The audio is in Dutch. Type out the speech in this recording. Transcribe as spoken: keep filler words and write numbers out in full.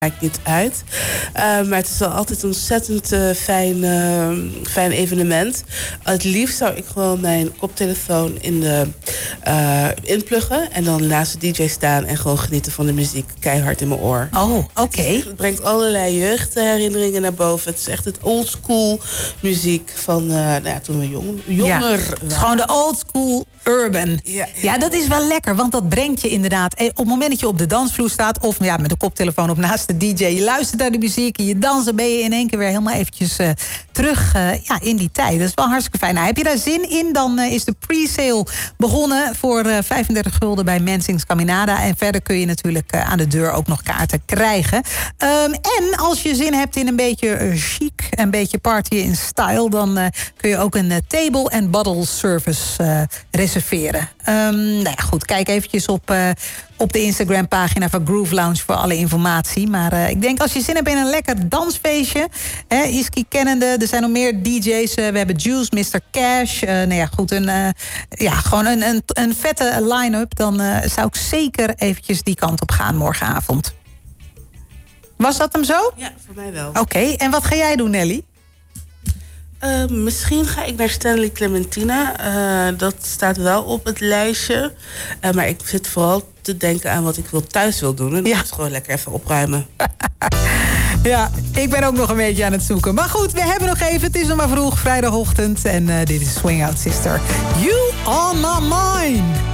maakt niet uit. Uh, maar het is wel altijd een ontzettend uh, fijn, uh, fijn evenement. Het liefst zou ik gewoon mijn koptelefoon in de, uh, inpluggen en dan naast de D J staan en gewoon genieten van de muziek keihard in mijn oor. Oh, oké. Okay. Het, het brengt allerlei jeugdherinneringen naar boven. Het is echt het oldschool muziek van uh, nou ja, toen we jong, jonger ja, waren. Het is gewoon de oldschool urban. Ja, ja. ja, dat is wel lekker, want dat brengt je inderdaad... op het moment dat je op de dansvloer staat... of ja, met de koptelefoon op naast de D J... je luistert naar de muziek en je dansen... ben je in één keer weer helemaal eventjes uh, terug uh, ja, in die tijd. Dat is wel hartstikke fijn. Nou, heb je daar zin in, dan uh, is de pre-sale begonnen... voor uh, vijfendertig gulden bij Mensings Caminada. En verder kun je natuurlijk uh, aan de deur ook nog kaarten krijgen. Um, en als je zin hebt in een beetje uh, chic... een beetje party in style... dan uh, kun je ook een uh, table and bottle service uh, reserveren. Um, nou ja, goed, kijk eventjes op, uh, op de Instagram-pagina van Groove Lounge voor alle informatie. Maar uh, ik denk als je zin hebt in een lekker dansfeestje, hè, Iski kennende, er zijn nog meer D J's. Uh, we hebben Juice, mister Cash. Uh, nou ja, goed, een, uh, ja, gewoon een, een, een vette line-up. Dan uh, zou ik zeker eventjes die kant op gaan morgenavond. Was dat hem zo? Ja, voor mij wel. Oké, okay. En wat ga jij doen, Nelly? Uh, misschien ga ik naar Stanley Clementina. Uh, dat staat wel op het lijstje. Uh, maar ik zit vooral te denken aan wat ik wil thuis wil doen. En dat ja. is gewoon lekker even opruimen. Ja, ik ben ook nog een beetje aan het zoeken. Maar goed, we hebben nog even. Het is nog maar vroeg, vrijdagochtend. En uh, dit is Swing Out Sister. You on my mind.